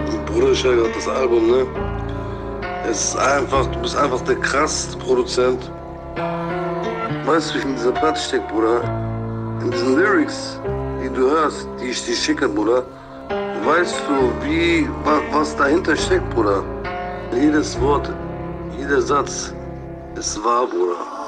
Bruder, ich höre gerade das Album, ne? Es ist einfach, du bist einfach der krasseste Produzent. Weißt du, wie ich in dieser Platte steckt, Bruder? In diesen Lyrics, die du hörst, die ich dir schicke, Bruder. Weißt du, was dahinter steckt, Bruder? Jedes Wort, jeder Satz ist wahr, Bruder.